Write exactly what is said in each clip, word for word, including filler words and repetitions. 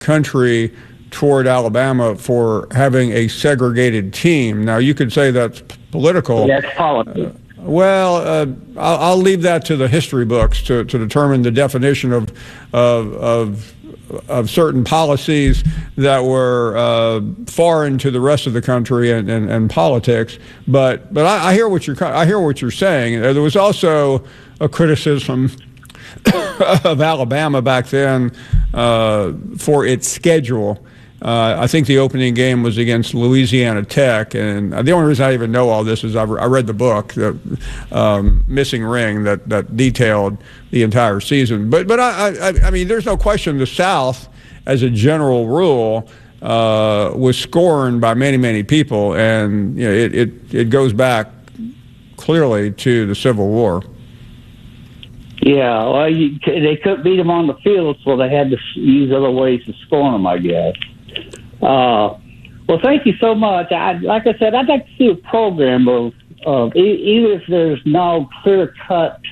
country toward Alabama for having a segregated team. Now, you could say that's political. That's politics. Uh, well, uh, I'll, I'll leave that to the history books to, to determine the definition of of of, of certain policies that were uh, foreign to the rest of the country and, and, and politics. But but I, I hear what you're I hear what you're saying. There was also a criticism of Alabama back then uh, for its schedule. Uh, I think the opening game was against Louisiana Tech, and the only reason I even know all this is I, re- I read the book, the um, Missing Ring, that, that detailed the entire season. But but I, I I mean, there's no question the South, as a general rule, uh, was scorned by many many people, and you know it, it it goes back clearly to the Civil War. Yeah, well, you, they couldn't beat them on the field, so they had to use other ways to scorn them, I guess. Uh, well, thank you so much. I, like I said, I'd like to see a program of, of e- even if there's no clear-cut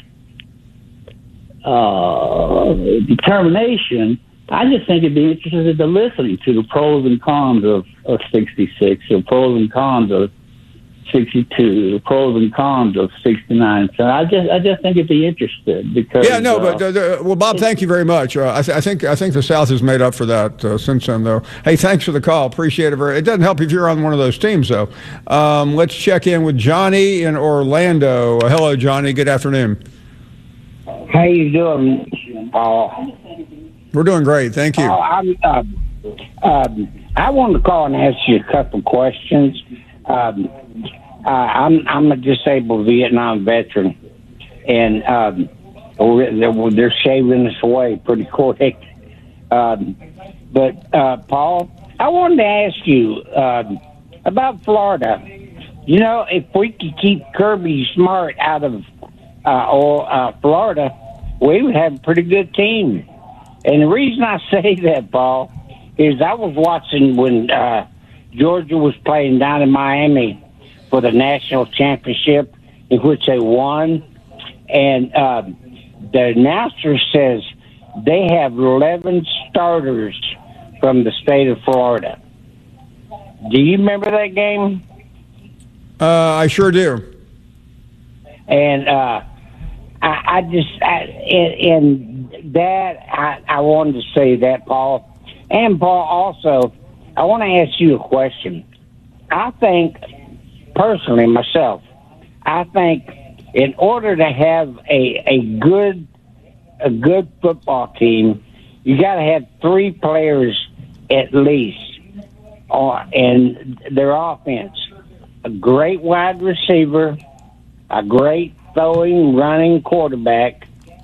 uh, determination, I just think it'd be interesting in listening to the pros and cons of, of sixty-six, the pros and cons of sixty-two, the pros and cons of sixty-nine. So I just, I just think it'd be interesting because. Yeah, no, uh, but uh, well, Bob, thank you very much. Uh, I, th- I think I think the South has made up for that uh, since then, though. Hey, thanks for the call. Appreciate it. Very. It doesn't help if you're on one of those teams, though. Um, let's check in with Johnny in Orlando. Uh, hello, Johnny. Good afternoon. How you doing, Paul? We're doing great. Thank you. Uh, I'm, uh, um, I wanted to call and ask you a couple questions. Um, uh, I'm I'm a disabled Vietnam veteran, and um, they're, they're shaving us away pretty quick. Um, but uh, Paul, I wanted to ask you um, about Florida. You know, if we could keep Kirby Smart out of uh, or, uh, Florida, we would have a pretty good team. And the reason I say that, Paul, is I was watching when uh, Georgia was playing down in Miami for the national championship, in which they won. And uh, the announcer says they have eleven starters from the state of Florida. Do you remember that game? Uh, I sure do. And uh, I, I just, I, and, and that, I, I wanted to say that, Paul. And, Paul, also, I want to ask you a question. I think, personally, myself, I think in order to have a, a good a good football team, you got to have three players at least on in their offense. A great wide receiver, a great throwing, running quarterback,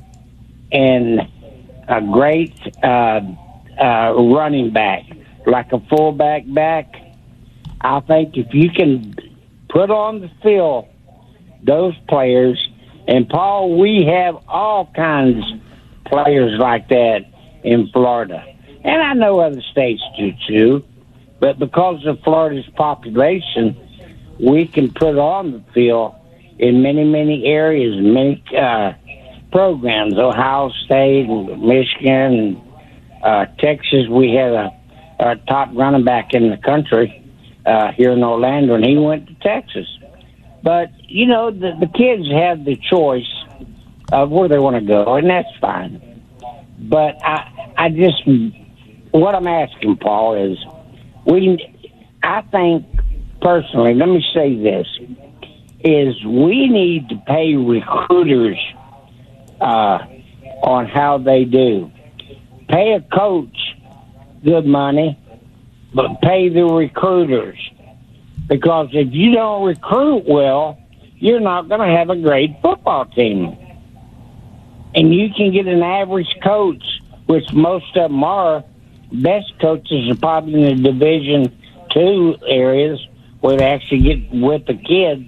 and a great uh, uh, running back, like a fullback back. I think if you can put on the field those players, and Paul, we have all kinds of players like that in Florida. And I know other states do too, but because of Florida's population, we can put on the field in many, many areas, many uh, programs, Ohio State and Michigan and uh, Texas. We had a, a top running back in the country uh, here in Orlando, and he went to Texas. But, you know, the, the kids have the choice of where they want to go, and that's fine. But I, I just, what I'm asking, Paul, is we, I think, personally, let me say this, is we need to pay recruiters uh, on how they do. Pay a coach good money, but pay the recruiters. Because if you don't recruit well, you're not going to have a great football team. And you can get an average coach, which most of them are. Best coaches are probably in the Division Two areas where they actually get with the kids.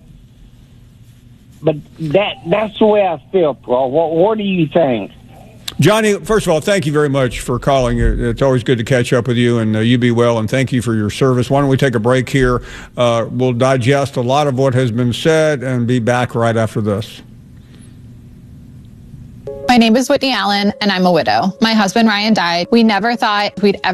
But that that's the way I feel, Paul. What, what do you think? Johnny, first of all, thank you very much for calling. It's always good to catch up with you, and uh, you be well, and thank you for your service. Why don't we take a break here? Uh, we'll digest a lot of what has been said and be back right after this. My name is Whitney Allen, and I'm a widow. My husband, Ryan, died. We never thought we'd ever